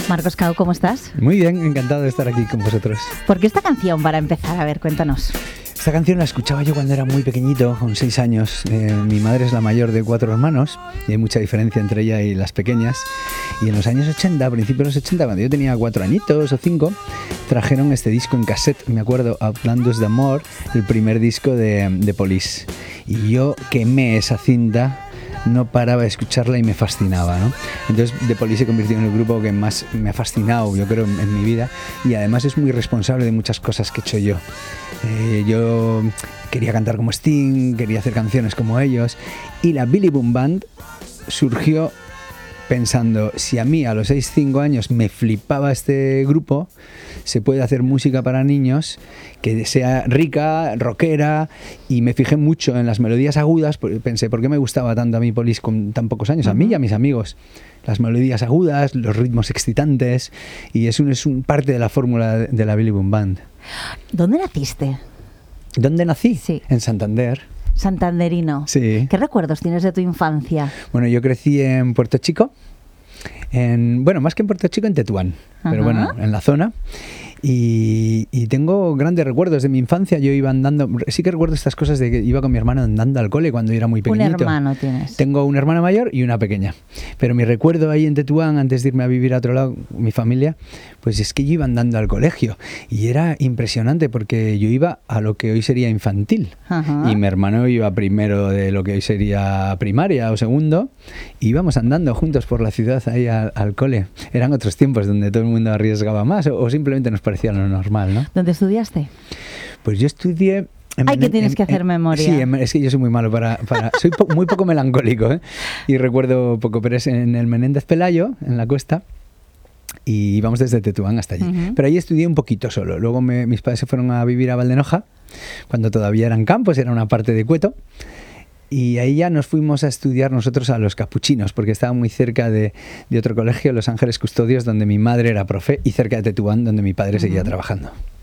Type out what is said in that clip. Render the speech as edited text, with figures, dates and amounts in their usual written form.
Marcos Cao, ¿cómo estás? Muy bien, encantado de estar aquí con vosotros. ¿Por qué esta canción para empezar? A ver, cuéntanos. Esta canción la escuchaba yo cuando era muy pequeñito, con 6 años. Mi madre es la mayor de 4 hermanos y hay mucha diferencia entre ella y las pequeñas. Y en los años 80, a principios de los 80, cuando yo tenía 4 añitos o 5, trajeron este disco en cassette, me acuerdo, Hablando d'Amor, el primer disco de Police. Y yo quemé esa cinta, no paraba de escucharla y me fascinaba, ¿no? Entonces The Police se convirtió en el grupo que más me ha fascinado, yo creo, en mi vida, y además es muy responsable de muchas cosas que he hecho yo. Yo quería cantar como Sting, quería hacer canciones como ellos, y la Billy Boom Band surgió pensando, si a mí a los 5 años me flipaba este grupo, se puede hacer música para niños que sea rica, rockera, y me fijé mucho en las melodías agudas. Pensé, ¿por qué me gustaba tanto a mí Police con tan pocos años? A mí y a mis amigos. Las melodías agudas, los ritmos excitantes, y es un parte de la fórmula de la Billy Boom Band. ¿Dónde naciste? ¿Dónde nací? Sí. En Santander. Santanderino. Sí. ¿Qué recuerdos tienes de tu infancia? Bueno, yo crecí en Puerto Chico, más que en Puerto Chico, en Tetuán, pero bueno, en la zona. Y tengo grandes recuerdos de mi infancia. Yo iba andando, sí que recuerdo estas cosas de que iba con mi hermano andando al cole cuando yo era muy pequeñito. ¿Un hermano tienes? Tengo una hermana mayor y una pequeña. Pero mi recuerdo ahí en Tetuán, antes de irme a vivir a otro lado, mi familia, pues es que yo iba andando al colegio. Y era impresionante porque yo iba a lo que hoy sería infantil. Y mi hermano iba primero de lo que hoy sería primaria o segundo. Y íbamos andando juntos por la ciudad ahí al cole. Eran otros tiempos donde todo el mundo arriesgaba más o simplemente nos parecía lo normal, ¿no? ¿Dónde estudiaste? Pues yo estudié... Que tienes que hacer memoria. Sí, es que yo soy muy malo soy muy poco melancólico, ¿eh? Y recuerdo poco, pero es en el Menéndez Pelayo, en la Cuesta, y íbamos desde Tetuán hasta allí. Pero ahí estudié un poquito solo. Luego mis padres se fueron a vivir a Valdenoja, cuando todavía eran campos, era una parte de Cueto. Y ahí ya nos fuimos a estudiar nosotros a los Capuchinos, porque estaba muy cerca de otro colegio, Los Ángeles Custodios, donde mi madre era profe, y cerca de Tetuán, donde mi padre seguía trabajando.